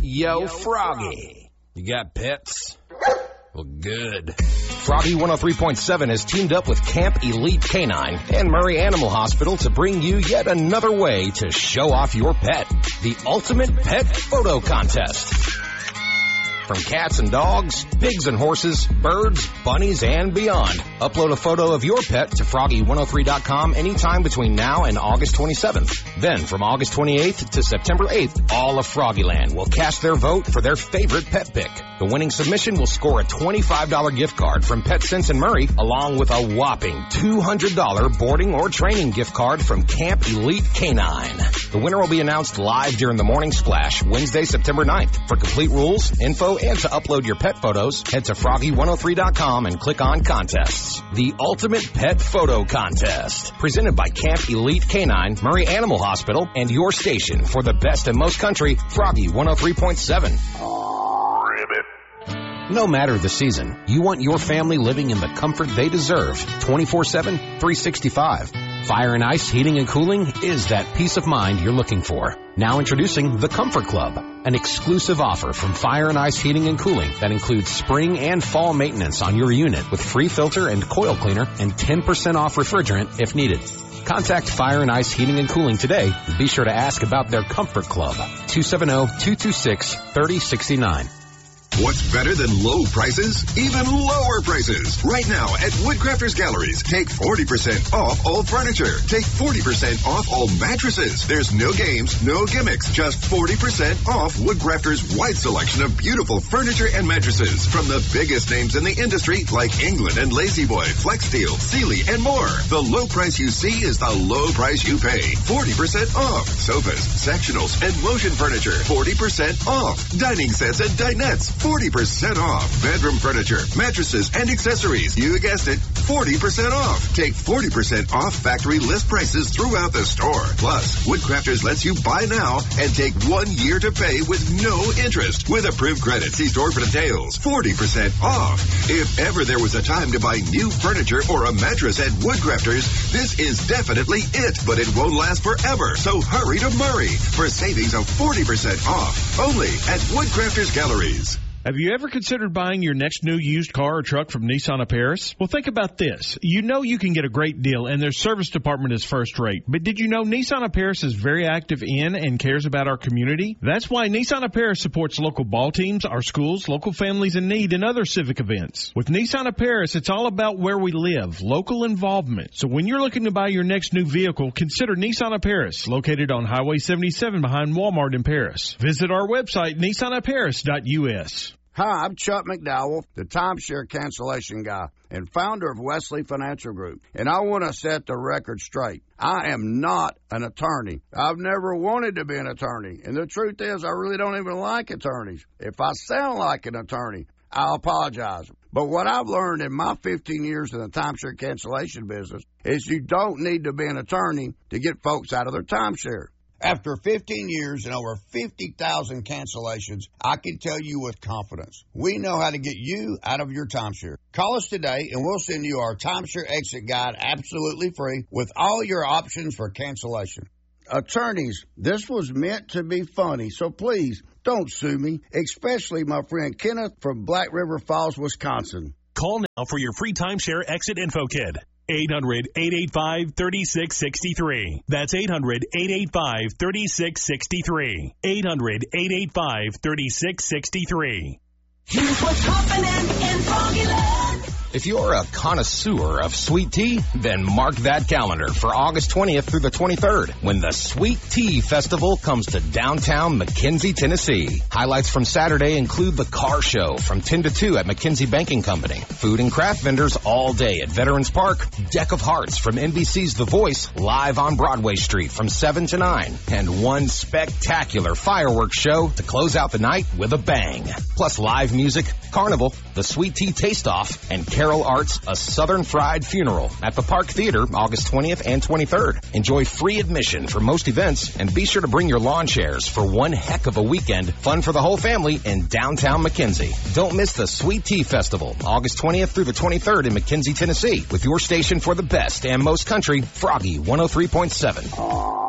Yo, Froggy. You got pets? Well, good. Froggy 103.7 has teamed up with Camp Elite Canine and Murray Animal Hospital to bring you yet another way to show off your pet. The Ultimate Pet Photo Contest. From cats and dogs, pigs and horses, birds, bunnies, and beyond. Upload a photo of your pet to Froggy103.com anytime between now and August 27th. Then, from August 28th to September 8th, all of Froggyland will cast their vote for their favorite pet pick. The winning submission will score a $25 gift card from PetSense and Murray, along with a whopping $200 boarding or training gift card from Camp Elite Canine. The winner will be announced live during the Morning Splash, Wednesday, September 9th. For complete rules, info, and to upload your pet photos, head to Froggy103.com and click on Contests. The Ultimate Pet Photo Contest. Presented by Camp Elite Canine, Murray Animal Hospital, and your station for the best in most country, Froggy 103.7. No matter the season, you want your family living in the comfort they deserve 24/7, 365. Fire and Ice Heating and Cooling is that peace of mind you're looking for. Now introducing the Comfort Club, an exclusive offer from Fire and Ice Heating and Cooling that includes spring and fall maintenance on your unit with free filter and coil cleaner and 10% off refrigerant if needed. Contact Fire and Ice Heating and Cooling today and be sure to ask about their Comfort Club, 270-226-3069. What's better than low prices? Even lower prices. Right now at Woodcrafters Galleries, take 40% off all furniture. Take 40% off all mattresses. There's no games, no gimmicks, just 40% off Woodcrafters' wide selection of beautiful furniture and mattresses from the biggest names in the industry like England and La-Z-Boy, Flexsteel, Sealy, and more. The low price you see is the low price you pay. 40% off. Sofas, sectionals, and motion furniture. 40% off. Dining sets and dinettes. 40% off. Bedroom furniture, mattresses, and accessories. You guessed it, 40% off. Take 40% off factory list prices throughout the store. Plus, Woodcrafters lets you buy now and take 1 year to pay with no interest. With approved credit, see store for details. 40% off. If ever there was a time to buy new furniture or a mattress at Woodcrafters, this is definitely it. But it won't last forever, so hurry to Murray for savings of 40% off. Only at Woodcrafters Galleries. Have you ever considered buying your next new used car or truck from Nissan of Paris? Well, think about this. You know you can get a great deal, and their service department is first rate. But did you know Nissan of Paris is very active in and cares about our community? That's why Nissan of Paris supports local ball teams, our schools, local families in need, and other civic events. With Nissan of Paris, it's all about where we live, local involvement. So when you're looking to buy your next new vehicle, consider Nissan of Paris, located on Highway 77 behind Walmart in Paris. Visit our website, nissanofparis.us. Hi, I'm Chuck McDowell, the timeshare cancellation guy and founder of Wesley Financial Group, and I want to set the record straight. I am not an attorney. I've never wanted to be an attorney, and the truth is I really don't even like attorneys. If I sound like an attorney, I'll apologize. But what I've learned in my 15 years in the timeshare cancellation business is you don't need to be an attorney to get folks out of their timeshare. After 15 years and over 50,000 cancellations, I can tell you with confidence, we know how to get you out of your timeshare. Call us today and we'll send you our timeshare exit guide absolutely free with all your options for cancellation. Attorneys, this was meant to be funny, so please don't sue me, especially my friend Kenneth from Black River Falls, Wisconsin. Call now for your free timeshare exit info kit. 800-885-3663. That's 800-885-3663. 800-885-3663. Here's what's happening in Froggyland. If you're a connoisseur of sweet tea, then mark that calendar for August 20th through the 23rd, when the Sweet Tea Festival comes to downtown McKenzie, Tennessee. Highlights from Saturday include the car show from 10 to 2 at McKenzie Banking Company, food and craft vendors all day at Veterans Park, Deck of Hearts from NBC's The Voice live on Broadway Street from 7 to 9, and one spectacular fireworks show to close out the night with a bang. Plus live music, carnival, the Sweet Tea Taste-Off, and Carol Arts, A Southern Fried Funeral at the Park Theater August 20th and 23rd. Enjoy free admission for most events, and be sure to bring your lawn chairs for one heck of a weekend. Fun for the whole family in downtown McKenzie. Don't miss the Sweet Tea Festival, August 20th through the 23rd in McKenzie, Tennessee, with your station for the best and most country, Froggy 103.7.